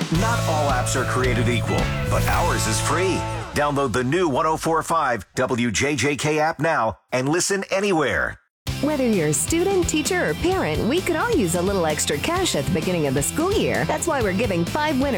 Not all apps are created equal, but ours is free. Download the new 104.5 WJJK app now and listen anywhere. Whether you're a student, teacher, or parent, we could all use a little extra cash at the beginning of the school year. That's why we're giving 5 winners